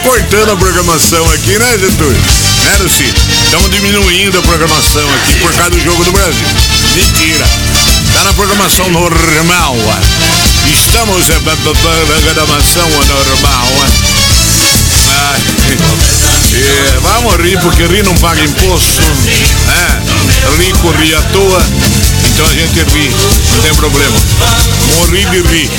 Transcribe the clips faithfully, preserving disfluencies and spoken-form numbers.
cortando a programação aqui, né, Getúlio? Né, Luci? Estamos diminuindo a programação aqui por causa do Jogo do Brasil. Mentira. Tá na programação normal. Estamos na programação normal. Ah, é, vamos rir, porque rir não paga imposto. Né? Rico ri à toa. Então a gente ri, não tem problema. Morri de rir.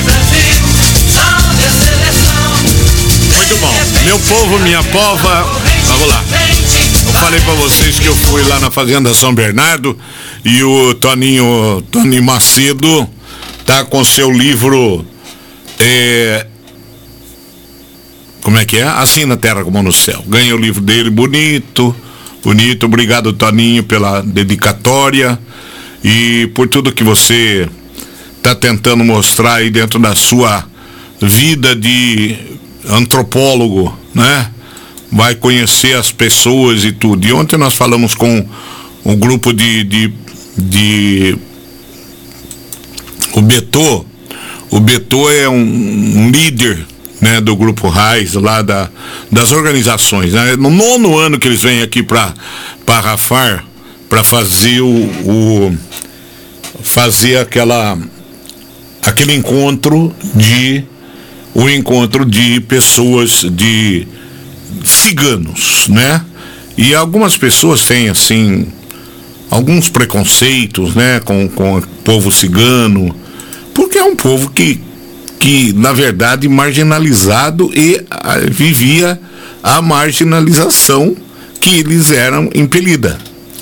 Muito bom. Meu povo, minha pova. Vamos lá. Eu falei pra vocês que eu fui lá na Fazenda São Bernardo e o Toninho, Toninho Macedo tá com seu livro é, como é que é? Assim na Terra como no Céu. Ganhei o livro dele, bonito, bonito. Obrigado, Toninho, pela dedicatória e por tudo que você tá tentando mostrar aí dentro da sua vida de antropólogo, né? Vai conhecer as pessoas e tudo. E ontem nós falamos com um grupo de, de, de o Betô. O Betô é um, um líder, né, do grupo Raiz lá da, das organizações, né? No nono ano que eles vêm aqui para para Rafar para fazer o, o fazer aquela aquele encontro de o encontro de pessoas de ciganos, né? E algumas pessoas têm assim alguns preconceitos, né, com, com o povo cigano, porque é um povo que, que na verdade marginalizado e a, vivia a marginalização que eles eram impelida.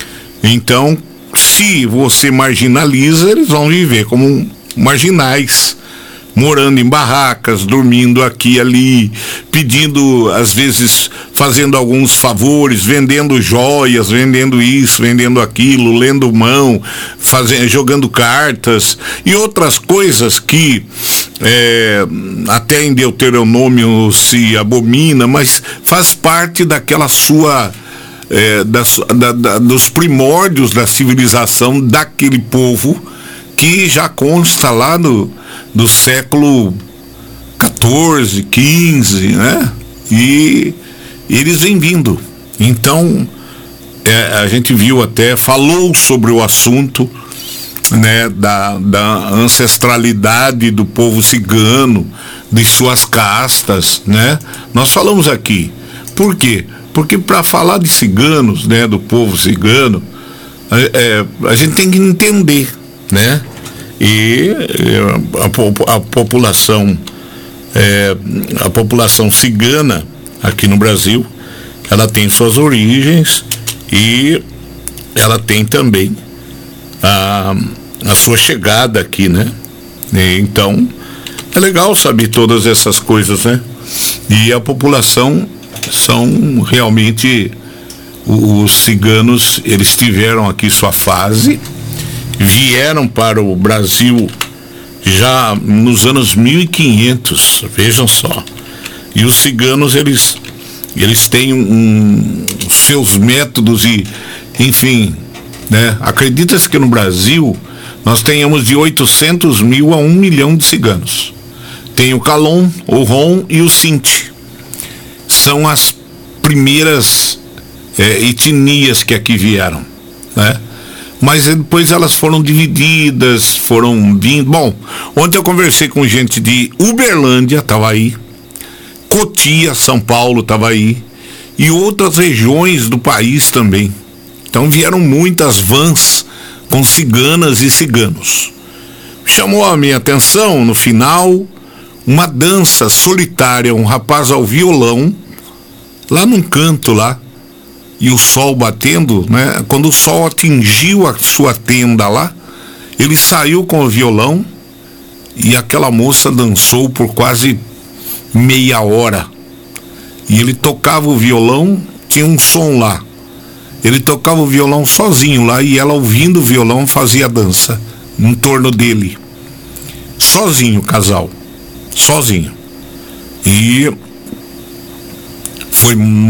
Então, se você marginaliza, eles vão viver como marginais, morando em barracas, dormindo aqui e ali, pedindo, às vezes, fazendo alguns favores, vendendo joias, vendendo isso, vendendo aquilo, lendo mão, fazendo, jogando cartas e outras coisas que é, até em Deuteronômio se abomina, mas faz parte daquela sua... É, da, da, da, dos primórdios da civilização daquele povo que já consta lá no, do século quatorze, quinze, né? E eles vêm vindo. Então, é, a gente viu até, falou sobre o assunto, né, da, da ancestralidade do povo cigano, de suas castas, né? Nós falamos aqui. Por quê? Porque para falar de ciganos, né, do povo cigano, é, a gente tem que entender, né? E a, a população é, a população cigana aqui no Brasil, ela tem suas origens e ela tem também a, a sua chegada aqui, né? E então é legal saber todas essas coisas, né? E a população são realmente os ciganos, eles tiveram aqui sua fase, vieram para o Brasil já nos anos mil e quinhentos, vejam só. E os ciganos, eles, eles têm um, seus métodos e, enfim, né? Acredita-se que no Brasil nós tenhamos de oitocentos mil a um milhão de ciganos. Tem o Calon, o Rom e o Sinti. São as primeiras é, etnias que aqui vieram, né? Mas depois elas foram divididas, foram vindo. Bom, ontem eu conversei com gente de Uberlândia, estava aí, Cotia, São Paulo, estava aí, e outras regiões do país também. Então vieram muitas vans com ciganas e ciganos. Chamou a minha atenção, no final, uma dança solitária, um rapaz ao violão, lá num canto lá, e o sol batendo, né? Quando o sol atingiu a sua tenda lá, ele saiu com o violão e aquela moça dançou por quase meia hora. E ele tocava o violão, tinha um som lá. Ele tocava o violão sozinho lá e ela, ouvindo o violão, fazia a dança em torno dele. Sozinho o casal. Sozinho. E foi